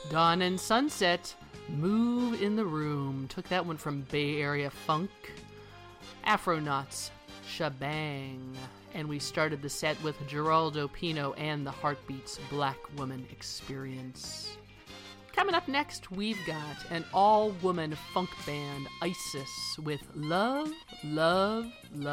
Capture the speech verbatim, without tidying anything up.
Dawn and Sunset, Move in the Room. Took that one from Bay Area Funk. Afronauts, Shabang. And we started the set with Geraldo Pino and the Heartbeats Black Woman Experience. Coming up next, we've got an all-woman funk band, Isis, with Love, Love, Love.